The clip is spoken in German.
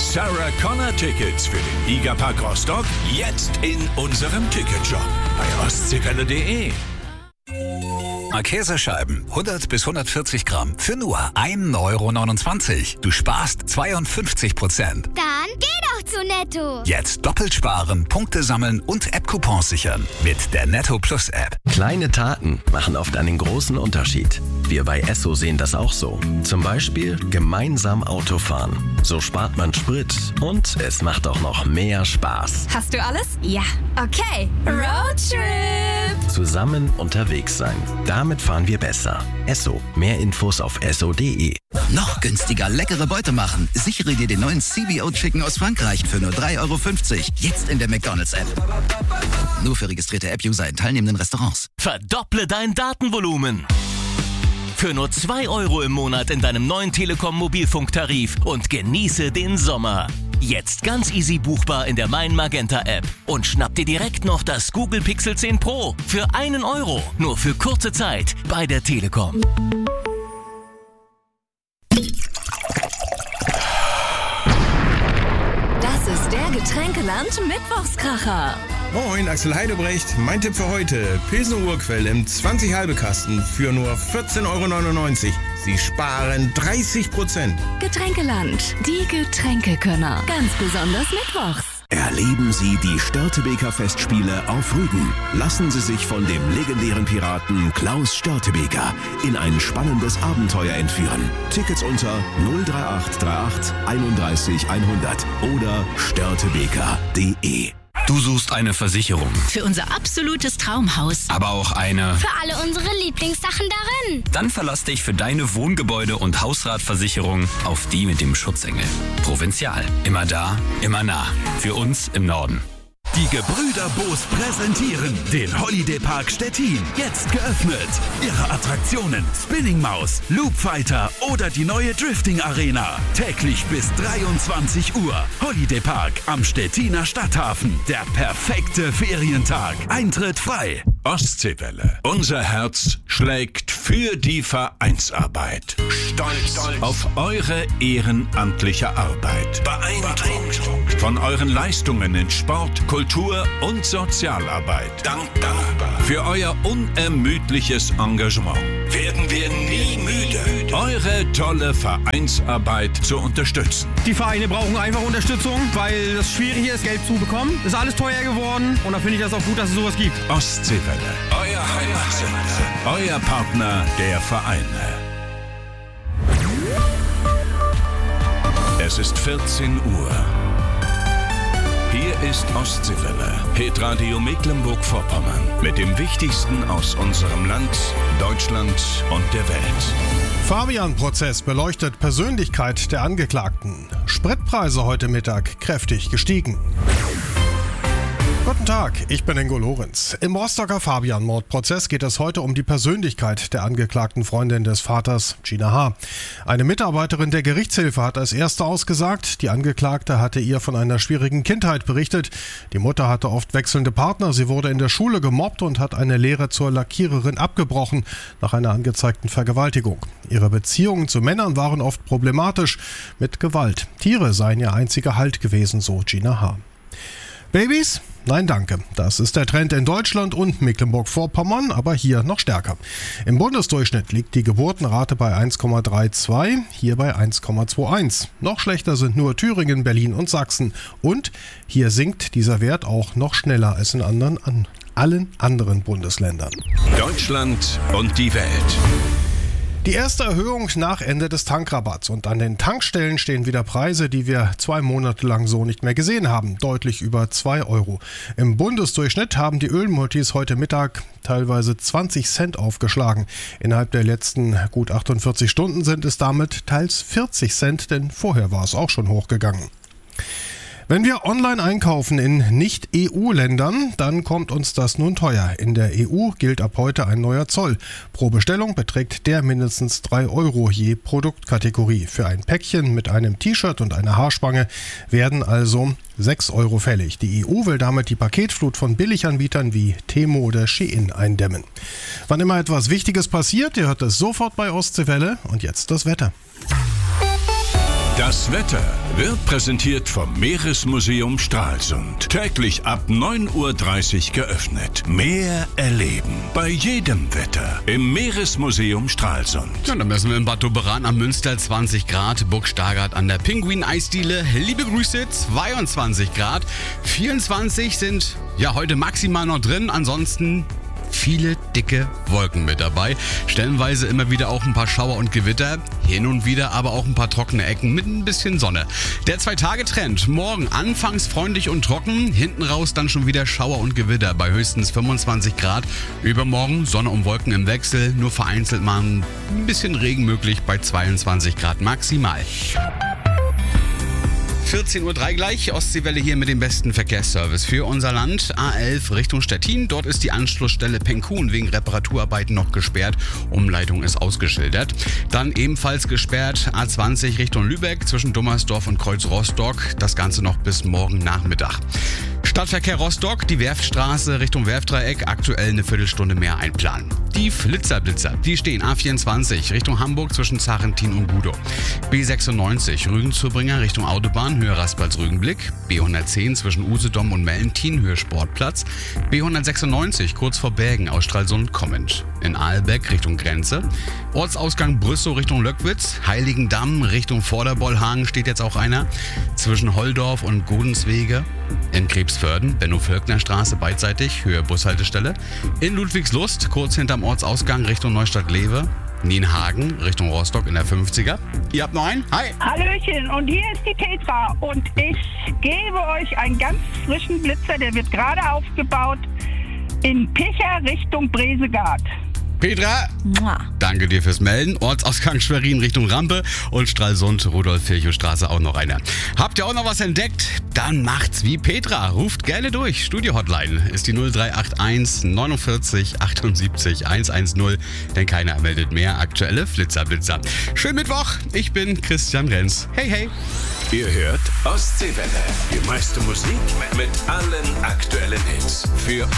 Sarah Connor Tickets für den Ligapark Rostock jetzt in unserem Ticketshop bei ostseewelle.de. Käsescheiben, 100 bis 140 Gramm für nur 1,29 €. Du sparst 52%. Dann geh doch zu Netto. Jetzt doppelt sparen, Punkte sammeln und App-Coupons sichern mit der Netto Plus App. Kleine Taten machen oft einen großen Unterschied. Wir bei Esso sehen das auch so. Zum Beispiel gemeinsam Autofahren. So spart man Sprit und es macht auch noch mehr Spaß. Hast du alles? Ja. Okay. Roadtrip. Zusammen unterwegs sein. Damit fahren wir besser. Esso. Mehr Infos auf esso.de. Noch günstiger leckere Beute machen. Sichere dir den neuen CBO Chicken aus Frankreich für nur 3,50 €. Jetzt in der McDonald's-App. Nur für registrierte App-User in teilnehmenden Restaurants. Verdopple dein Datenvolumen. Für nur 2 € im Monat in deinem neuen Telekom-Mobilfunktarif und genieße den Sommer. Jetzt ganz easy buchbar in der Mein Magenta App. Und schnapp dir direkt noch das Google Pixel 10 Pro für 1 €. Nur für kurze Zeit bei der Telekom. Das ist der Getränkeland-Mittwochskracher. Moin, Axel Heidebrecht. Mein Tipp für heute: Pilsner Urquell im 20-Halbe-Kasten für nur 14,99 €. Sie sparen 30%. Getränkeland, die Getränkekönner. Ganz besonders mittwochs. Erleben Sie die Störtebeker Festspiele auf Rügen. Lassen Sie sich von dem legendären Piraten Klaus Störtebeker in ein spannendes Abenteuer entführen. Tickets unter 03838 31 100 oder störtebeker.de. Du suchst eine Versicherung. Für unser absolutes Traumhaus. Aber auch eine... Für alle unsere Lieblingssachen darin. Dann verlass dich für deine Wohngebäude- und Hausratversicherung auf die mit dem Schutzengel. Provinzial. Immer da, immer nah. Für uns im Norden. Die Gebrüder Boos präsentieren den Holiday Park Stettin. Jetzt geöffnet. Ihre Attraktionen Spinning Maus, Loop Fighter oder die neue Drifting Arena. Täglich bis 23 Uhr. Holiday Park am Stettiner Stadthafen. Der perfekte Ferientag. Eintritt frei. Ostseewelle. Unser Herz schlägt für die Vereinsarbeit. Stolz auf eure ehrenamtliche Arbeit. Beeindruckt von euren Leistungen in Sport, Kultur und Sozialarbeit. Dankbar für euer unermüdliches Engagement. Werden wir nie müde, eure tolle Vereinsarbeit zu unterstützen. Die Vereine brauchen einfach Unterstützung, weil es schwierig ist, Geld zu bekommen. Ist alles teuer geworden und da finde ich das auch gut, dass es sowas gibt. Ostseewelle, euer Heimatsender, euer Partner der Vereine. Es ist 14 Uhr. Hier ist Ostseewelle, Hitradio Mecklenburg-Vorpommern mit dem Wichtigsten aus unserem Land, Deutschland und der Welt. Fabian-Prozess beleuchtet Persönlichkeit der Angeklagten. Spritpreise heute Mittag kräftig gestiegen. Guten Tag, ich bin Ingo Lorenz. Im Rostocker Fabian-Mordprozess geht es heute um die Persönlichkeit der angeklagten Freundin des Vaters, Gina H. Eine Mitarbeiterin der Gerichtshilfe hat als erste ausgesagt, die Angeklagte hatte ihr von einer schwierigen Kindheit berichtet. Die Mutter hatte oft wechselnde Partner, sie wurde in der Schule gemobbt und hat eine Lehre zur Lackiererin abgebrochen nach einer angezeigten Vergewaltigung. Ihre Beziehungen zu Männern waren oft problematisch mit Gewalt. Tiere seien ihr einziger Halt gewesen, so Gina H. Babys? Nein, danke. Das ist der Trend in Deutschland und Mecklenburg-Vorpommern, aber hier noch stärker. Im Bundesdurchschnitt liegt die Geburtenrate bei 1,32, hier bei 1,21. Noch schlechter sind nur Thüringen, Berlin und Sachsen. Und hier sinkt dieser Wert auch noch schneller als in allen anderen Bundesländern. Deutschland und die Welt. Die erste Erhöhung nach Ende des Tankrabatts und an den Tankstellen stehen wieder Preise, die wir 2 Monate lang so nicht mehr gesehen haben, deutlich über 2 €. Im Bundesdurchschnitt haben die Ölmultis heute Mittag teilweise 20 Cent aufgeschlagen. Innerhalb der letzten gut 48 Stunden sind es damit teils 40 Cent, denn vorher war es auch schon hochgegangen. Wenn wir online einkaufen in Nicht-EU-Ländern, dann kommt uns das nun teuer. In der EU gilt ab heute ein neuer Zoll. Pro Bestellung beträgt der mindestens 3 € je Produktkategorie. Für ein Päckchen mit einem T-Shirt und einer Haarspange werden also 6 € fällig. Die EU will damit die Paketflut von Billiganbietern wie Temo oder Shein eindämmen. Wann immer etwas Wichtiges passiert, ihr hört es sofort bei Ostseewelle. Und jetzt das Wetter. Das Wetter wird präsentiert vom Meeresmuseum Stralsund. Täglich ab 9:30 Uhr geöffnet. Meer erleben. Bei jedem Wetter. Im Meeresmuseum Stralsund. Ja, dann messen wir in Bad Doberan am Münster 20 Grad. Burg Stargard an der Pinguin-Eisdiele. Liebe Grüße, 22 Grad. 24 sind ja heute maximal noch drin. Ansonsten viele dicke Wolken mit dabei. Stellenweise immer wieder auch ein paar Schauer und Gewitter. Hin und wieder aber auch ein paar trockene Ecken mit ein bisschen Sonne. Der 2-Tage-Trend. Morgen anfangs freundlich und trocken. Hinten raus dann schon wieder Schauer und Gewitter bei höchstens 25 Grad. Übermorgen Sonne und Wolken im Wechsel. Nur vereinzelt mal ein bisschen Regen möglich bei 22 Grad maximal. 14:03 Uhr gleich, Ostseewelle hier mit dem besten Verkehrsservice für unser Land. A11 Richtung Stettin, dort ist die Anschlussstelle Penkun wegen Reparaturarbeiten noch gesperrt. Umleitung ist ausgeschildert. Dann ebenfalls gesperrt A20 Richtung Lübeck zwischen Dummersdorf und Kreuz Rostock. Das Ganze noch bis morgen Nachmittag. Stadtverkehr Rostock, die Werftstraße Richtung Werftdreieck, aktuell eine Viertelstunde mehr einplanen. Die Flitzer, die stehen A24 Richtung Hamburg zwischen Zarentin und Gudow. B96 Rügen-Zurbringer Richtung Autobahn, Höhe Raspals-Rügenblick. B110 zwischen Usedom und Mellentin, Höhe Sportplatz. B196 kurz vor Bergen aus Stralsund kommend. In Aalbeck Richtung Grenze. Ortsausgang Brüssow Richtung Löckwitz. Heiligendamm Richtung Vorderbollhagen steht jetzt auch einer. Zwischen Holdorf und Godenswege. In Krebsförden, Benno-Völkner-Straße beidseitig, Höhe Bushaltestelle. In Ludwigslust, kurz hinterm Ortsausgang Richtung Neustadt-Lewe. Nienhagen Richtung Rostock in der 50er. Ihr habt noch einen? Hi! Hallöchen, und hier ist die Petra und ich gebe euch einen ganz frischen Blitzer, der wird gerade aufgebaut in Picher Richtung Bresegard. Petra, danke dir fürs Melden. Ortsausgang Schwerin Richtung Rampe und Stralsund, Rudolf-Virchow-Straße auch noch einer. Habt ihr auch noch was entdeckt? Dann macht's wie Petra. Ruft gerne durch. Studio-Hotline ist die 0381 49 78 110, denn keiner meldet mehr. Aktuelle Flitzer. Schönen Mittwoch, ich bin Christian Renz. Hey, hey. Ihr hört Ostseewelle. Die meiste Musik mit allen aktuellen Hits. Für